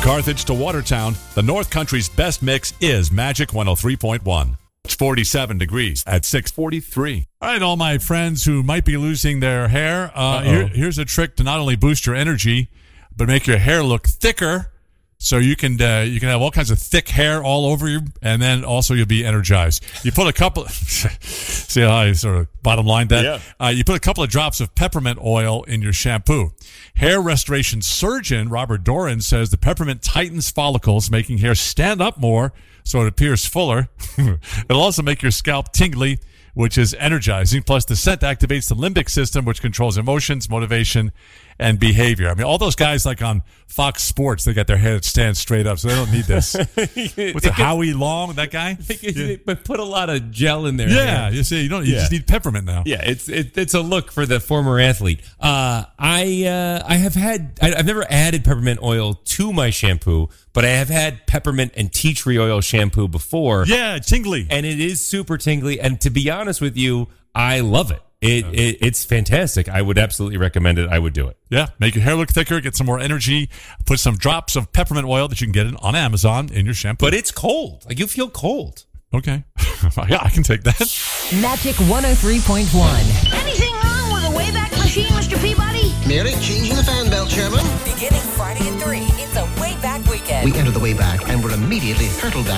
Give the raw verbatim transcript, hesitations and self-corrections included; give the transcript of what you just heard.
Carthage to Watertown, the North Country's best mix is Magic one oh three point one. It's forty-seven degrees at six forty-three. All right, all my friends who might be losing their hair, uh, here, here's a trick to not only boost your energy, but make your hair look thicker. So you can uh, you can have all kinds of thick hair all over you, and then also you'll be energized. You put a couple, see how I sort of bottom lined that? Yeah. Uh, you put a couple of drops of peppermint oil in your shampoo. Hair restoration surgeon Robert Doran says the peppermint tightens follicles, making hair stand up more so it appears fuller. It'll also make your scalp tingly, which is energizing. Plus, the scent activates the limbic system, which controls emotions, motivation, and behavior. I mean, all those guys like on Fox Sports, they got their head stand straight up, so they don't need this. What's it, Howie Long, that guy? Yeah. But put a lot of gel in there. Yeah, man. you see, you don't. You Yeah. just need peppermint now. Yeah, it's it, it's a look for the former athlete. Uh, I uh, I have had I, I've never added peppermint oil to my shampoo, but I have had peppermint and tea tree oil shampoo before. Yeah, tingly, and it is super tingly. And to be honest with you, I love it. It, it it's fantastic. I would absolutely recommend it. I would do it. Yeah, make your hair look thicker, get some more energy. Put some drops of peppermint oil that you can get on Amazon in your shampoo. But it's cold. Like you feel cold. Okay, yeah, I can take that. Magic one oh three point one. Anything wrong with a Wayback Machine, Mister Peabody? Merely changing the fan belt, Chairman. Beginning Friday at three, it's a Wayback Weekend. We enter the Wayback and we're immediately hurtled back